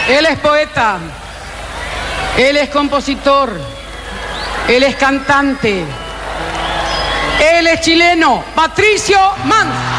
Él es poeta, él es compositor, él es cantante, él es chileno, Patricio Manz.